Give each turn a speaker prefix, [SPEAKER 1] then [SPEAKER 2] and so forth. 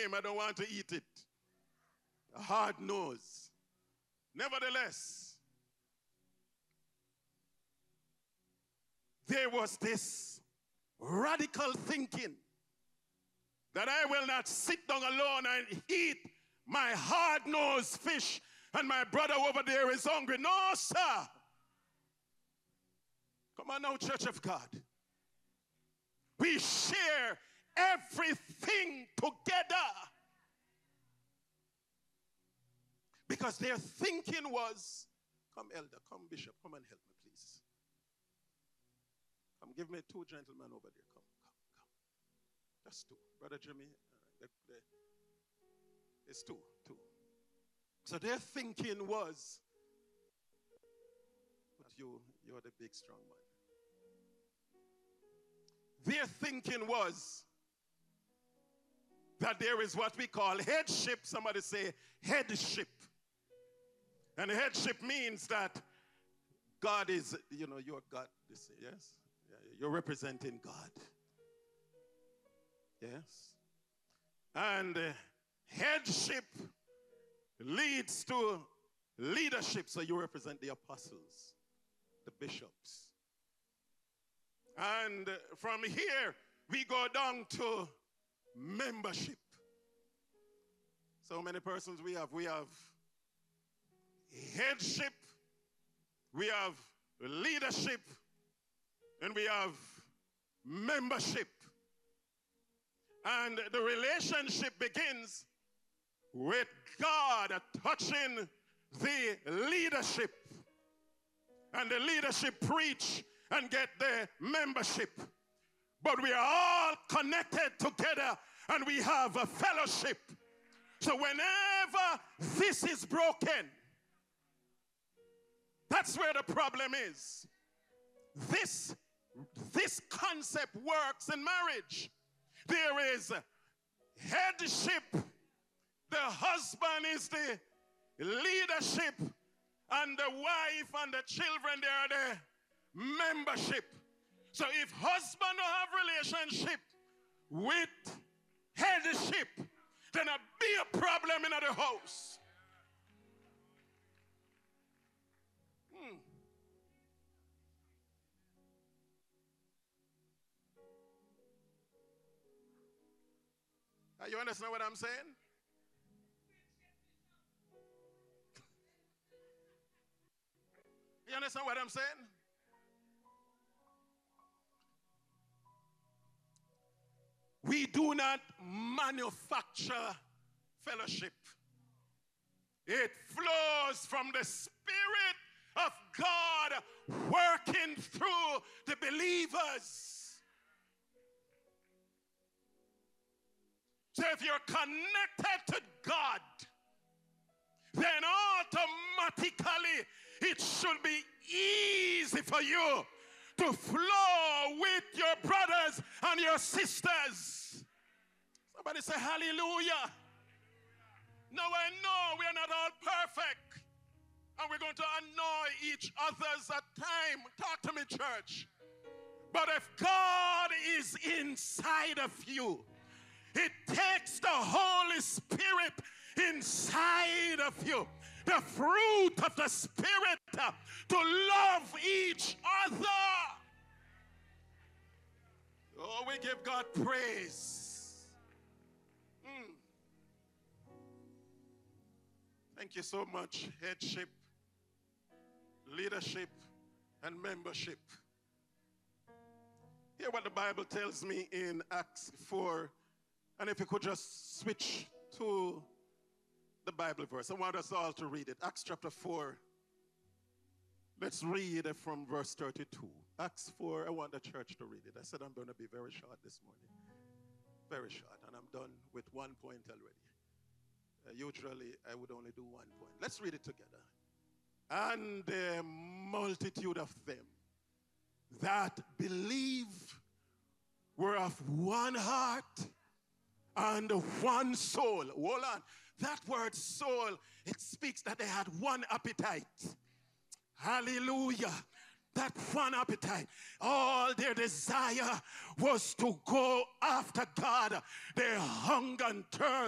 [SPEAKER 1] name, I don't want to eat it. A hard nose. Nevertheless, there was this radical thinking that I will not sit down alone and eat my hard-nosed fish and my brother over there is hungry. No, sir. Come on now, Church of God. We share everything together. Because their thinking was, come elder, come bishop, come and help me please. Come, give me two gentlemen over there. Come. Just two. Brother Jimmy, it's two. So their thinking was, but you're the big strong man. Their thinking was that there is what we call headship. Somebody say headship. And headship means that God is, you're God, yes? Yeah, you're representing God. Yes. And headship leads to leadership. So you represent the apostles, the bishops. And from here, we go down to membership. So many persons we have. We have headship, we have leadership, and we have membership. And the relationship begins with God touching the leadership. And the leadership preach and get the membership. But we are all connected together and we have a fellowship. So whenever this is broken, that's where the problem is. This concept works in marriage. There is headship. The husband is the leadership, and the wife and the children, they are the membership. So if husband don't have relationship with headship, then there'll be a problem in the house. You understand what I'm saying? You understand what I'm saying? We do not manufacture fellowship. It flows from the Spirit of God working through the believers. So if you're connected to God, then automatically it should be easy for you to flow with your brothers and your sisters. Somebody say hallelujah. Now I know we are not all perfect, and we're going to annoy each other's at time. Talk to me, church. But if God is inside of you, it takes the Holy Spirit inside of you, the fruit of the Spirit, to love each other. Oh, we give God praise. Thank you so much. Headship, leadership, and membership. Hear what the Bible tells me in Acts 4. And if you could just switch to the Bible verse. I want us all to read it. Acts chapter 4. Let's read it from verse 32. Acts 4, I want the church to read it. I said I'm going to be very short this morning. Very short. And I'm done with 1 point already. Usually I would only do 1 point. Let's read it together. And the multitude of them that believe were of one heart and one soul. Hold on. That word soul, it speaks that they had one appetite. Hallelujah. That one appetite. All their desire was to go after God. Their hunger and thirst